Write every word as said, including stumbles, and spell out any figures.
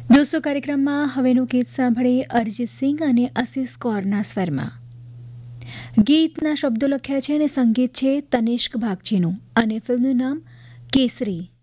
દોસ્તો કાર્યક્રમમાં હવેનું ગીત સાંભળીએ અરિજીત સિંઘ અને આશિષ કૌરના સ્વરમાં. ગીતના શબ્દો લખ્યા છે અને સંગીત છે તનિષ્ક ભાગજીનું અને ફિલ્મનું નામ કેસરી.